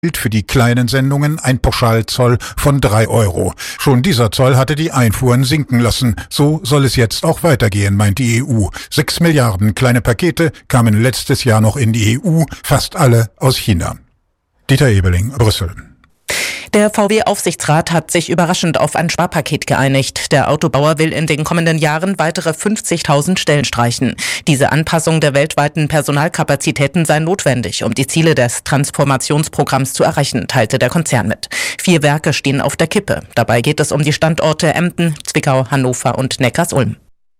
gilt für die kleinen Sendungen ein Pauschalzoll von 3 Euro. Schon dieser Zoll hatte die Einfuhren sinken lassen. So soll es jetzt auch weitergehen, meint die EU. 6 Milliarden kleine Pakete kamen letztes Jahr noch in die EU, fast alle aus China. Dieter Ebeling, Brüssel. Der VW-Aufsichtsrat hat sich überraschend auf ein Sparpaket geeinigt. Der Autobauer will in den kommenden Jahren weitere 50.000 Stellen streichen. Diese Anpassung der weltweiten Personalkapazitäten sei notwendig, um die Ziele des Transformationsprogramms zu erreichen, teilte der Konzern mit. 4 Werke stehen auf der Kippe. Dabei geht es um die Standorte Emden, Zwickau, Hannover und Neckarsulm.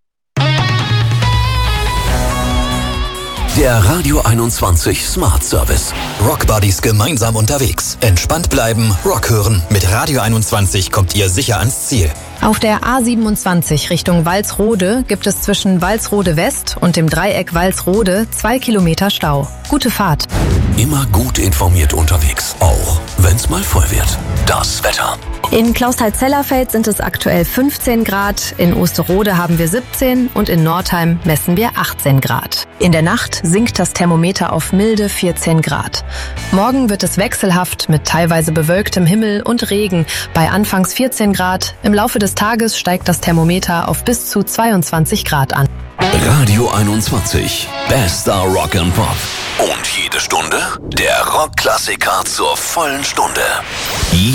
Der Radio 21 Smart Service. Rock Buddies gemeinsam unterwegs. Entspannt bleiben, Rock hören. Mit Radio 21 kommt ihr sicher ans Ziel. Auf der A27 Richtung Walsrode gibt es zwischen Walsrode West und dem Dreieck Walsrode 2 Kilometer Stau. Gute Fahrt. Immer gut informiert unterwegs, auch wenn's mal voll wird. Das Wetter. In Clausthal-Zellerfeld sind es aktuell 15 Grad, in Osterode haben wir 17 und in Nordheim messen wir 18 Grad. In der Nacht sinkt das Thermometer auf milde 14 Grad. Morgen wird es wechselhaft mit teilweise bewölktem Himmel und Regen bei anfangs 14 Grad. Im Laufe des Tages steigt das Thermometer auf bis zu 22 Grad an. Radio 21. Bester Rock and Pop. Und jede Stunde der Rockklassiker zur vollen Stunde.